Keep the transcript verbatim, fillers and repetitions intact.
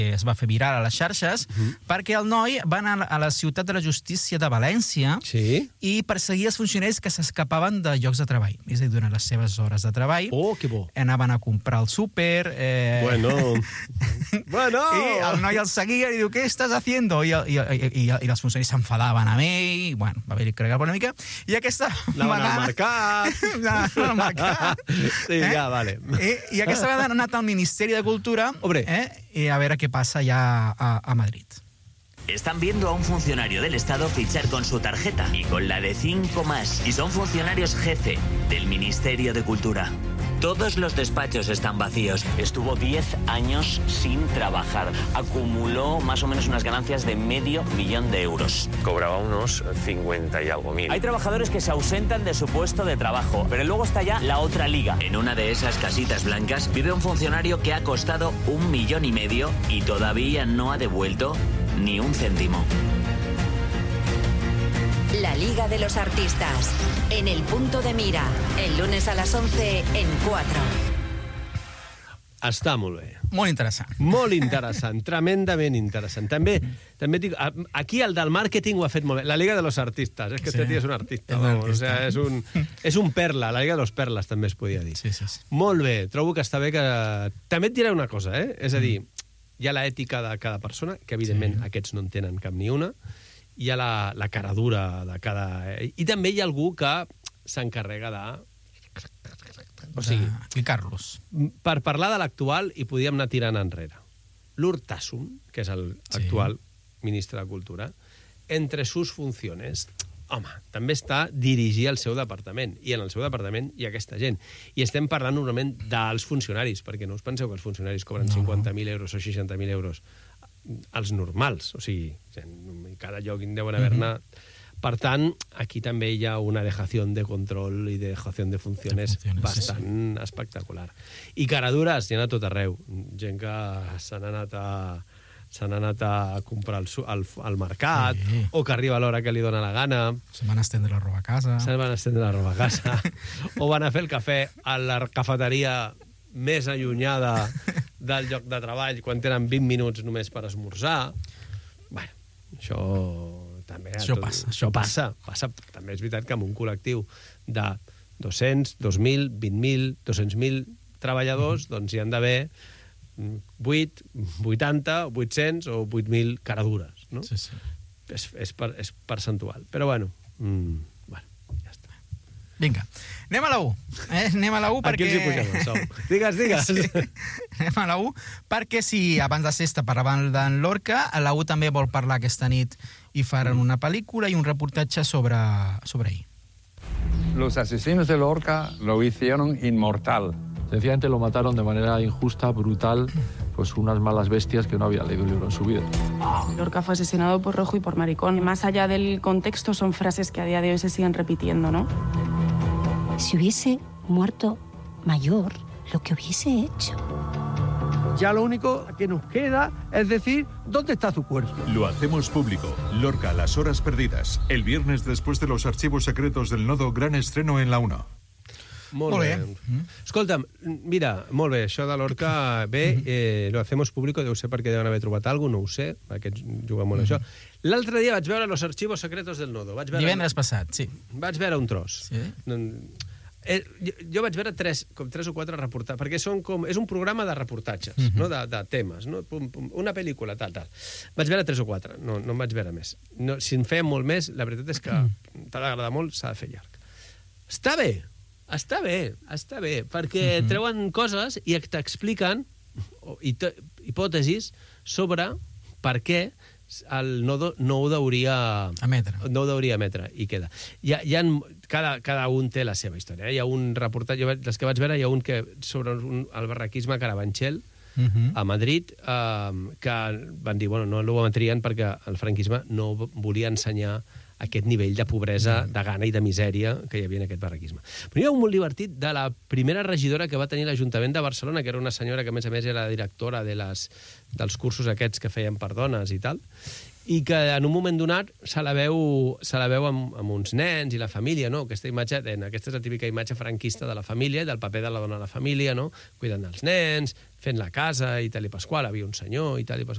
es va fer viral a les xarxes, uh-huh. perquè el noi va anar a la ciutat de la justícia de València sí? i perseguia els funcionaris que s'escapaven de llocs de treball. És a dir, durant les seves hores de treball. Oh, que bo. Anaven a comprar al súper. Eh... Bueno. bueno. I el noi el seguia i diu, què estàs haciendo? I, i, i, i, i els funcionaris s'enfadaven amb ell. I, bueno, va haver-hi cregar una mica. I aquesta Anaven al mercat. Anaven al mercat. Sí, eh? ja, vale. I, I aquesta vegada han anat al Ministeri de Cultura eh? i a veure què pasa ya a, a Madrid. Están viendo a un funcionario del Estado fichar con su tarjeta y con la de cinco más. Y son funcionarios jefe del Ministerio de Cultura. Todos los despachos están vacíos. Estuvo diez años sin trabajar. Acumuló más o menos unas ganancias de medio millón de euros. Cobraba unos cincuenta y algo mil. Hay trabajadores que se ausentan de su puesto de trabajo, pero luego está ya la otra liga. En una de esas casitas blancas vive un funcionario que ha costado un millón y medio y todavía no ha devuelto ni un céntimo. La Liga de los Artistas, en el punto de mira, el lunes a las once en cuatro. Està molt bé. Molt interessant. Molt interessant, tremendament interessant. També, també dic, aquí el del màrqueting ho ha fet molt bé. La Liga de los Artistas, és que sí. Este tio és un artista. És, vamos, artista. O sea, és, un, és un perla, la Liga de los Perles també es podia dir. Sí, sí, sí. Molt bé, trobo que està bé que... També et diré una cosa, eh? És a dir, hi ha l'ètica de cada persona, que evidentment sí. aquests no en tenen cap ni una, hi ha la, la cara dura de cada... I també hi ha algú que s'encarrega de... O sigui, explicar-los. Per parlar de l'actual hi podíem anar tirant enrere. L'Urtasun, que és l'actual sí. ministre de Cultura, entre sus funciones, home, també està dirigir el seu departament, i en el seu departament hi ha aquesta gent. I estem parlant normalment dels funcionaris, perquè no us penseu que els funcionaris cobren no. cinquanta mil euros o seixanta mil euros els normals, o sigui, en cada lloc en deuen haver-ne... Mm-hmm. Per tant, aquí també hi ha una dejació de control i dejació de funcions, de funcions bastant sí, sí. espectacular. I caradures hi ha a tot arreu. Gent que s'han anat a... s'han anat a comprar al, al, al mercat, sí. o que arriba a l'hora que li dóna la gana. Se'n van estendre la roba a casa. Se'n van estendre la roba a casa. O van a fer el cafè a la cafeteria més allunyada del lloc de treball, quan tenen vint minuts només per esmorzar. Bé, això... També, això tot, passa. Això passa, passa. També és veritat que en un col·lectiu de dos-cents, dos mil, vint mil, dos-cents mil treballadors, mm-hmm. doncs hi han d'haver vuit, vuitanta, vuit-cents o vuit mil caradures, no? Sí, sí. És, és, per, és percentual. Però bueno, mm, bueno, ja està. Vinga, anem a la U. Eh? Anem a la U perquè... Aquí els hi posem el sou. Digues, digues. Sí. Anem a la U perquè si abans de sexta parlaven d'en Lorca, a la U també vol parlar aquesta nit i faran una pel·lícula i un reportatge sobre, sobre ell. Los asesinos de Lorca lo hicieron inmortal. Sencillamente lo mataron de manera injusta, brutal, pues unas malas bestias que no habían leído un libro en su vida. Lorca fue asesinado por rojo y por maricón. Más allá del contexto, son frases que a día de hoy se siguen repitiendo, ¿no? Si hubiese muerto mayor, lo que hubiese hecho. Ya lo único que nos queda es decir, ¿dónde está su cuerpo? Lo hacemos público. Lorca, las horas perdidas. El viernes después de los archivos secretos del Nodo, gran estreno en la uno. Molt, molt bé. bé. Escolta'm, mira, molt bé, això de Lorca, bé, eh, lo hacemos público, deu ser perquè deuen haver trobat alguna cosa, no ho sé, perquè juguen molt això. L'altre dia vaig veure los archivos secretos del Nodo. Vaig veure... Divendres passat, sí. Vaig veure un tros. Sí. Eh, jo, jo vaig veure tres, com tres o quatre reportatges, perquè són com, és un programa de reportatges, uh-huh. no? de, de temes, no? Pum, pum, una pel·lícula, tal, tal. Vaig veure tres o quatre, no, no en vaig veure més. No, si en feien molt més, la veritat és que uh-huh. t'ha d'agradar molt, s'ha de fer llarg. Està bé, està bé, està bé, perquè uh-huh. treuen coses i t'expliquen hipòtesis sobre per què el nodo no ho deuria emetre. No ho deuria emetre, i queda. Hi ha, hi ha, cada, cada un té la seva història. Hi ha un reportatge, dels que vaig veure, hi ha un que sobre un, el barraquisme a Carabanchel, uh-huh. a Madrid, eh, que van dir, bueno, no ho emetrien perquè el franquisme no volia ensenyar aquest nivell de pobresa, de gana i de misèria que hi havia en aquest barraquisme. Però hi ha un molt divertit de la primera regidora que va tenir l'Ajuntament de Barcelona, que era una senyora que, a més a més, era directora de les, dels cursos aquests que feien per dones i tal, i que en un moment donat se la veu, se la veu amb, amb uns nens i la família, no? Aquesta imatge, aquesta és la típica imatge franquista de la família i del paper de la dona a la família, no? Cuidant dels nens, fent la casa i tal i pasqual, havia un senyor i tal i pasqual.